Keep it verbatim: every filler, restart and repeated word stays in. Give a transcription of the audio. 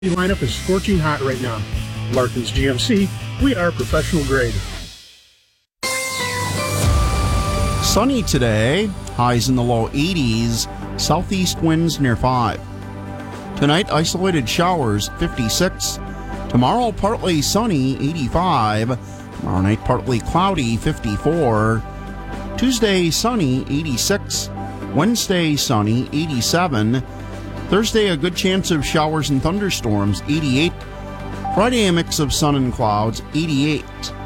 The lineup is scorching hot right now. Larkins G M C, we are professional grade. Sunny today, highs in the low eighties, southeast winds near five. Tonight, isolated showers, fifty-six. Tomorrow, partly sunny, eighty-five. Tomorrow night, partly cloudy, fifty-four. Tuesday, sunny, eighty-six. Wednesday, sunny, eighty-seven. Thursday, a good chance of showers and thunderstorms, eighty-eight. Friday, a mix of sun and clouds, eighty-eight.